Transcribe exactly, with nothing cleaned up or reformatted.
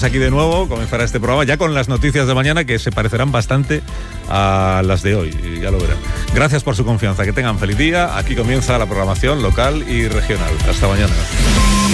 aquí de nuevo, comenzará este programa ya con las noticias de mañana que se parecerán bastante a las de hoy, y ya lo verán. Gracias por su confianza, que tengan feliz día. Aquí comienza la programación local y regional. Hasta mañana.